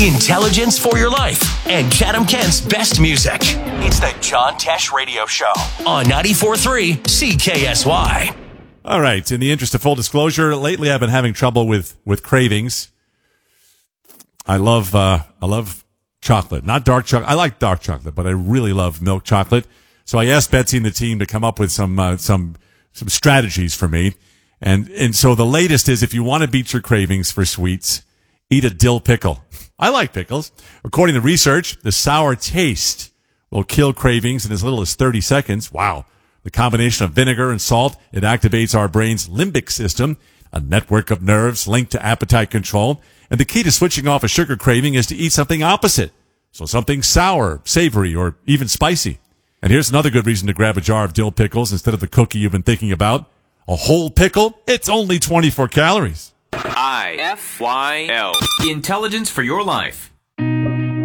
intelligence for your life, and Chatham-Kent's best music. It's the John Tesh Radio Show on 94.3 CKSY. All right. In the interest of full disclosure, lately I've been having trouble with cravings. I love chocolate, not dark chocolate. I like dark chocolate, but I really love milk chocolate. So I asked Betsy and the team to come up with some strategies for me. And so the latest is, if you want to beat your cravings for sweets, eat a dill pickle. I like pickles. According to research, the sour taste will kill cravings in as little as 30 seconds. Wow. The combination of vinegar and salt, it activates our brain's limbic system, a network of nerves linked to appetite control. And the key to switching off a sugar craving is to eat something opposite. So something sour, savory, or even spicy. And here's another good reason to grab a jar of dill pickles instead of the cookie you've been thinking about. A whole pickle? It's only 24 calories. IFYL. Intelligence for your life.